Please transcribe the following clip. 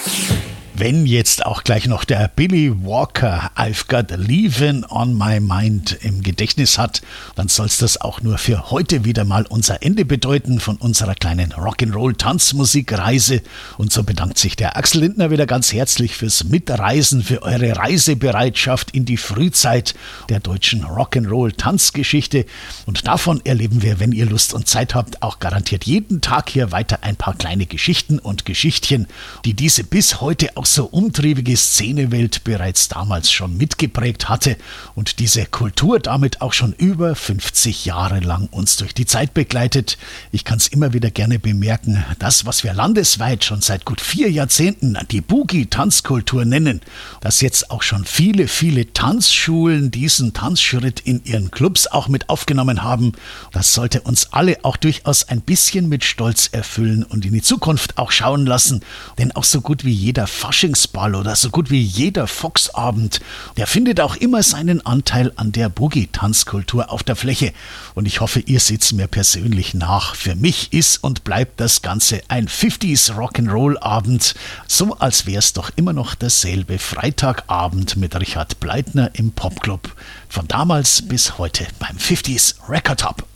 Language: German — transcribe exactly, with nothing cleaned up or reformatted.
Wenn jetzt auch gleich noch der Billy Walker I've Got Leavin' on My Mind im Gedächtnis hat, dann soll es das auch nur für heute wieder mal unser Ende bedeuten von unserer kleinen Rock'n'Roll-Tanzmusikreise. Und so bedankt sich der Axel Lindner wieder ganz herzlich fürs Mitreisen, für eure Reisebereitschaft in die Frühzeit der deutschen Rock'n'Roll-Tanzgeschichte. Und davon erleben wir, wenn ihr Lust und Zeit habt, auch garantiert jeden Tag hier weiter ein paar kleine Geschichten und Geschichtchen, die diese bis heute auch so umtriebige Szenewelt bereits damals schon mitgeprägt hatte und diese Kultur damit auch schon über fünfzig Jahre lang uns durch die Zeit begleitet. Ich kann es immer wieder gerne bemerken, das, was wir landesweit schon seit gut vier Jahrzehnten die Boogie-Tanzkultur nennen, dass jetzt auch schon viele, viele Tanzschulen diesen Tanzschritt in ihren Clubs auch mit aufgenommen haben. Das sollte uns alle auch durchaus ein bisschen mit Stolz erfüllen und in die Zukunft auch schauen lassen, denn auch so gut wie jeder Faschingsball oder so gut wie jeder Foxabend, der findet auch immer seinen Anteil an der Boogie-Tanzkultur auf der Fläche. Und ich hoffe, ihr seht's mir persönlich nach. Für mich ist und bleibt das Ganze ein fünfziger Rock'n'Roll-Abend, so als wär's doch immer noch derselbe Freitagabend mit Richard Bleitner im Popclub. Von damals bis heute beim fünfziger Record Hop.